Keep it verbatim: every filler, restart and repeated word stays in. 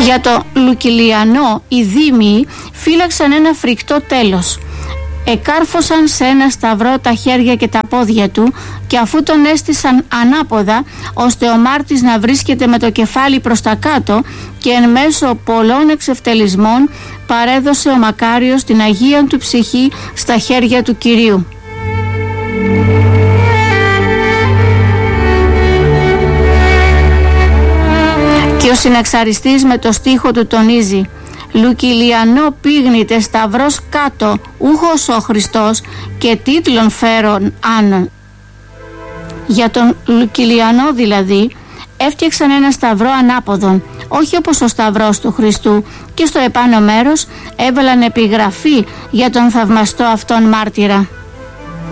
Για το Λουκυλιανό οι δήμοι φύλαξαν ένα φρικτό τέλος. Εκάρφωσαν σε ένα σταυρό τα χέρια και τα πόδια του και αφού τον έστησαν ανάποδα ώστε ο μάρτης να βρίσκεται με το κεφάλι προς τα κάτω και εν μέσω πολλών εξευτελισμών παρέδωσε ο Μακάριος την Αγία του ψυχή στα χέρια του Κυρίου. Και ο συναξαριστής με το στίχο του τονίζει: Λουκυλιανό πήγνητε σταυρός κάτω, ούχος ο Χριστός και τίτλον φέρον άνων. Για τον Λουκυλιανό δηλαδή έφτιαξαν ένα σταυρό ανάποδον, όχι όπως ο σταυρός του Χριστού, και στο επάνω μέρος έβαλαν επιγραφή για τον θαυμαστό αυτόν μάρτυρα.